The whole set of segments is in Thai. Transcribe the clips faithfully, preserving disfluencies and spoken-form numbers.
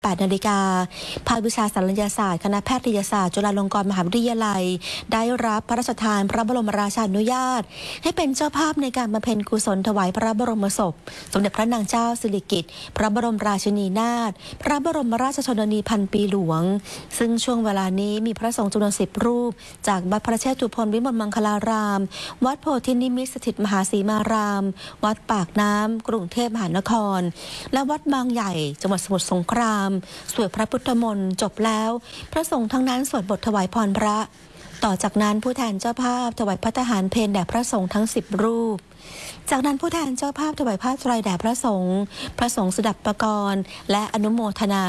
แปดนาฬิกาภาควิชาศัลยศาสตร์คณะแพทยศาสตร์จุฬาลงกรณ์มหาวิทยาลัยได้รับพระราชทานพระบรมราชานุญาตให้เป็นเจ้าภาพในการบำเพ็ญกุศลถวายพระบรมศพสมเด็จพระนางเจ้าสิริกิติ์พระบรมราชินีนาถพระบรมราชชนนีพันปีหลวงซึ่งช่วงเวลานี้มีพระสงฆ์จำนวนสิบรูปจากวัดพระเชตุพนวิมลมังคลารามวัดโพธินิมิตรสถิตมหาสีมารามวัดปากน้ำกรุงเทพมหานครและวัดบางใหญ่จังหวัดสมุทรสงครามสวดพระพุทธมนต์จบแล้วพระสงฆ์ทั้งนั้นสวดบทถวายพรพระต่อจากนั้นผู้แทนเจ้าภาพถวายภัตตาหารเพลแด่พระสงฆ์ทั้งสิบรูปจากนั้นผู้แทนเจ้าภาพถวายผ้าไตรแด่พระสงฆ์พระสงฆ์สดับปกรณ์และอนุโมทนา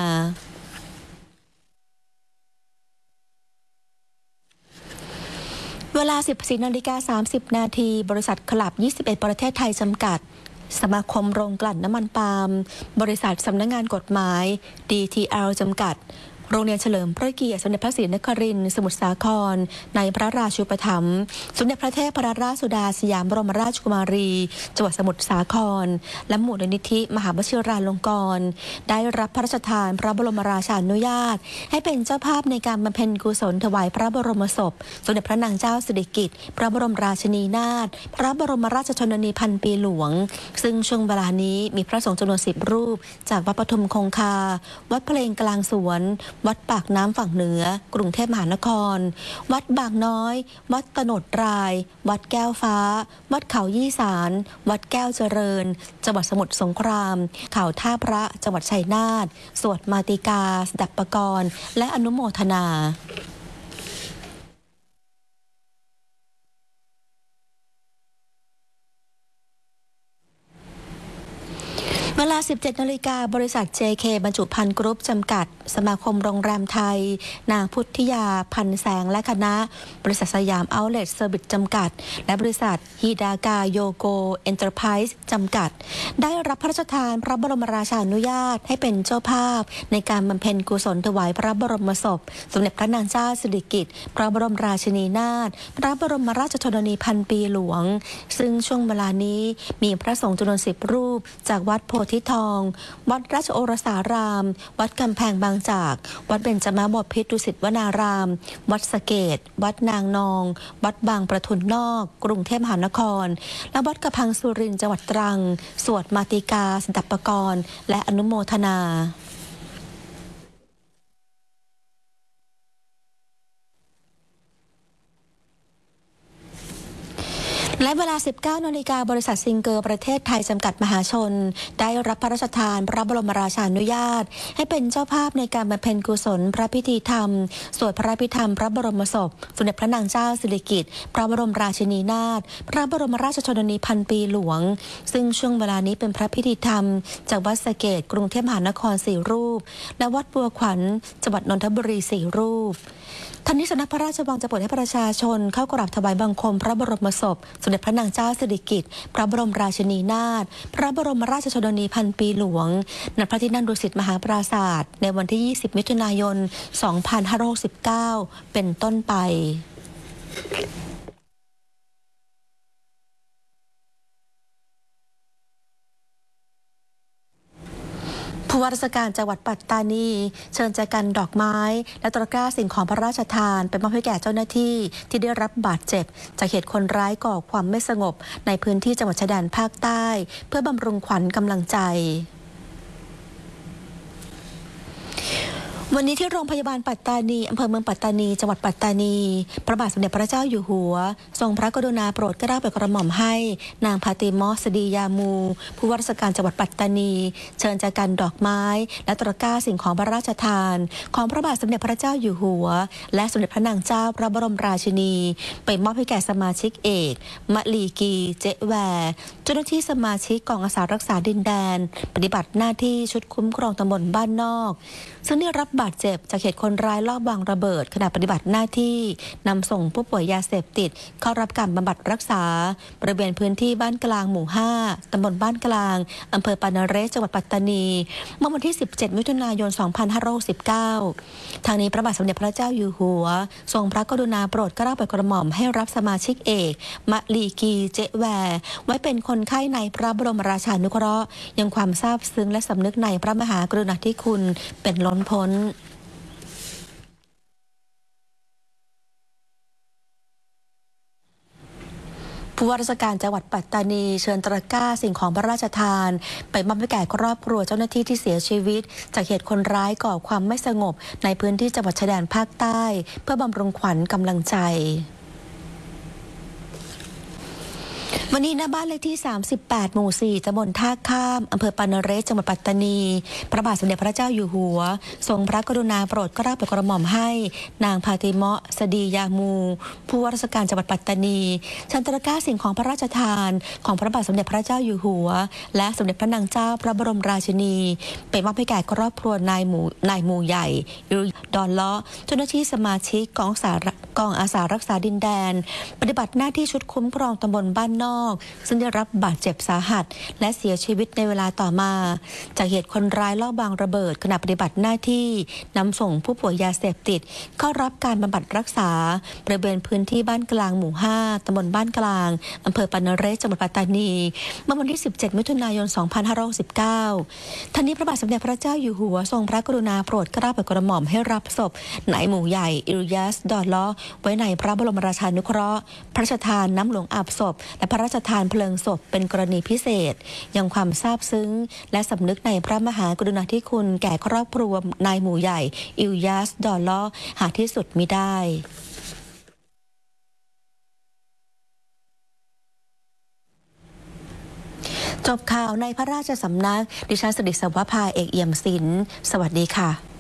เวลา สิบสี่นาฬิกาสามสิบนาทีบริษัทคลับยี่สิบเอ็ดประเทศไทยจำกัดสมาคมโรงกลั่นน้ำมันปาล์มบริษัทสำนักงานกฎหมาย ดี ที แอล จำกัดโรงเรียนเฉลิมพระเกียรติสมเด็จพระศรีนครินทร์สมุทรสาครในพระราชูปถัมภ์สมเด็จพระเทพรัตนราชสุดาสยามบรมราชกุมารีจังหวัดสมุทรสาครและมูลนิธิมหาวชิราลงกรณ์ได้รับพระราชทานพระบรมราชานุญาตให้เป็นเจ้าภาพในการบำเพ็ญกุศลถวายพระบรมศพสมเด็จพระนางเจ้าสิริกิติ์พระบรมราชินีนาถพระบรมราชชนนีพันปีหลวงซึ่งช่วงเวลานี้มีพระสงฆ์จำนวนสิบรูปจากวัดปทุมคงคาวัดเพลงกลางสวนวัดปากน้ำฝั่งเหนือกรุงเทพมหานครวัดบางน้อยวัดตโนดรายวัดแก้วฟ้าวัดเขายี่สารวัดแก้วเจริญจังหวัดสมุทรสงครามเขาท่าพระจังหวัดชัยนาทสวดมาติกาสดับปกรณ์และอนุโมทนาเวลา สิบเจ็ดนาฬิกาบริษัท เจ เค บรรจุภัณฑ์กรุ๊ปจำกัดสมาคมโรงแรมไทยนางพุทธิยาพันแสงและคณะบริษัทสยามเอาท์เลทเซอร์วิสจำกัดและบริษัทฮีดากาโยโกเอ็นเตอร์ไพรส์จำกัดได้รับพระราชทานพระบรมราชานุญาตให้เป็นเจ้าภาพในการบำเพ็ญกุศลถวายพระบรมศพสมเด็จพระนางเจ้าสิริกิติ์พระบรมราชินีนาถพระบรมราชชนนีพันปีหลวงซึ่งช่วงเวลานี้มีพระสงฆ์จำนวนสิบรูปจากวัดโพธิทองวัดราชโอรสารามวัดกำแพงบางจากวัดเบญจมาบพิตรดุสิตวนารามวัดสะเกษวัดนางนองวัดบางประทุนนอกกรุงเทพมหานครและวัดกระพังสุรินทร์จังหวัดตรังสวดมาติกาสดับปกรณ์และอนุโมทนาและเวลา สิบเก้านาฬิกาบริษัทซิงเกอร์ประเทศไทยจำกัดมหาชนได้รับพระราชทานพระบรมราชานุญาตให้เป็นเจ้าภาพในการบำเพ็ญกุศลพระพิธีธรรมสวดพระพิธรรมพระบรมศพสมเด็จพระนางเจ้าสิริกิติ์พระบรมราชินีนาถพระบรมราชชนนีพันปีหลวงซึ่งช่วงเวลานี้เป็นพระพิธีธรรมจากวัดสะเกษกรุงเทพมหานครสี่รูปและวัดบัวขวัญจังหวัดนนทบุรีสี่รูปทั้งนี้สำนักพระราชวังจะโปรดให้ประชาชนเข้ากราบถวายบังคมพระบรมศพสมเด็จพระนางเจ้าสิริกิติ์พระบรมราชินีนาถพระบรมราชชนนีพันปีหลวงณพระที่นั่งดุสิตมหาปราสาทในวันที่ยี่สิบมิถุนายนสองพันห้าร้อยหกสิบเก้าเป็นต้นไปผู้ว่าราชการจังหวัดปัตตานีเชิญแจกันดอกไม้และตะกร้าสิ่งของพระราชทานไปมอบให้แก่เจ้าหน้าที่ที่ได้รับบาดเจ็บจากเหตุคนร้ายก่อความไม่สงบในพื้นที่จังหวัดชายแดนภาคใต้เพื่อบำรุงขวัญกำลังใจวันนี้ที่โรงพยาบาลปัตตานีอำเภอเมืองปัตตานีจังหวัดปัตตานีพระบาทสมเด็จพระเจ้าอยู่หัวทรงพระกรุณาโปรดเกล้าโปรดกระหม่อมให้นางพาติมอสดียามูผู้ว่าราชการจังหวัดปัตตานีเชิญแจกันดอกไม้และตะกร้าสิ่งของพระราชทานของพระบาทสมเด็จพระเจ้าอยู่หัวและสมเด็จพระนางเจ้าพระบรมราชินีไปมอบให้แก่สมาชิกเอกมะลีกีเจแวเจ้าหน้าที่สมาชิกกองอาสารักษาดินแดนปฏิบัติหน้าที่ชุดคุ้มครองตำบลบ้านนอกซึ่งได้รับบบาดเจ็บจากเหตุคนร้ายลอบวางระเบิดขณะปฏิบัติหน้าที่นำส่งผู้ป่วยยาเสพติดเข้ารับการบำบัดรักษาบริเวณพื้นที่บ้านกลางหมู่ห้าตำบลบ้านกลางอำเภอปานาเรศจังหวัดปัตตานีเมื่อวันที่สิบเจ็ดมิถุนายนสองพันห้าร้อยหกสิบเก้าทางนี้พระบาทสมเด็จพระเจ้าอยู่หัวทรงพระกรุณาโปรดเกล้าโปรดกระหม่อมให้รับสมาชิกเอกมะลีกีเจแวไว้เป็นคนไข้ในพระบรมราชานุเคราะห์ยังความซาบซึ้งและสำนึกในพระมหากรุณาธิคุณเป็นล้นพ้นผู้ว่าราชการจังหวัดปัตตานีเชิญตะกร้าสิ่งของพระราชทานไปมอบให้แก่ครอบครัวเจ้าหน้าที่ที่เสียชีวิตจากเหตุคนร้ายก่อความไม่สงบในพื้นที่จังหวัดชายแดนภาคใต้เพื่อบำรุงขวัญกำลังใจวันนี้หน้าบ้านเลขที่สามสิบแปดหมู่สี่ตำบลท่าข้ามอำเภอปานาเรศจังหวัดปัตตานีพระบาทสมเด็จพระเจ้าอยู่หัวทรงพระกรุณาโปรดเกล้าโปรดกระหม่อมให้นางพาติเมาะสดียามูผู้ว่าราชการจังหวัดปัตตานีชันตะกร้าสิ่งของพระราชทานของพระบาทสมเด็จพระเจ้าอยู่หัวและสมเด็จพระนางเจ้าพระบรมราชินีไปมอบให้แก่ครอบครัวนายหมู่นายหมู่ใหญ่ดอนเลาะเจ้าหน้าที่สมาชิกกองสากองอาสารักษาดินแดนปฏิบัติหน้าที่ชุดคุ้มครองตำบลบ้านนอกซึ่งได้รับบาดเจ็บสาหัสและเสียชีวิตในเวลาต่อมาจากเหตุคนร้ายลอบวางระเบิดขณะปฏิบัติหน้าที่นำส่งผู้ป่วยยาเสพติดเข้ารับการบำบัดรักษาบริเวณพื้นที่บ้านกลางหมู่ห้าตำบลบ้านกลางอำเภอปานาเรศจังหวัดปัตตานีเมื่อวันที่สิบเจ็ดมิถุนายนสองพันห้าร้อยสิบเก้าท่านนี้พระบาทสมเด็จพระเจ้าอยู่หัวทรงพระกรุณาโปรดเกล้าโปรดกระหม่อมให้รับศพนายหมู่ใหญ่อิริยัสดอนล้อไว้ในพระบรมราชานุเคราะห์พระราชทานน้ำหลวงอาบศพและพระราชทานเพลิงศพเป็นกรณีพิเศษยังความซาบซึ้งและสำนึกในพระมหากรุณาธิคุณแก่ครอบครัวนายหมู่ใหญ่อิริยัสดอนล้อหาที่สุดมิได้จบข่าวในพระราชสำนักดิฉันสริศวภาเอกเอี่ยมศิลป์สวัสดีค่ะ